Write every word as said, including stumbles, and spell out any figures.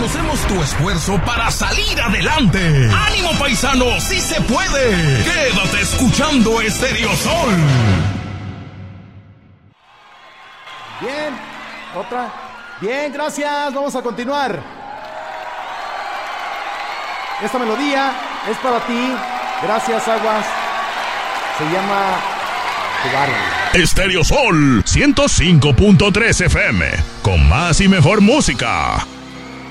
reconocemos tu esfuerzo para salir adelante. ¡Ánimo, paisano! ¡Sí se puede! Quédate escuchando Estéreo Sol. Bien, otra. Bien, gracias. Vamos a continuar. Esta melodía es para ti. Gracias, Aguas. Se llama Tu Barrio. Estéreo Sol ciento cinco punto tres F M, con más y mejor música.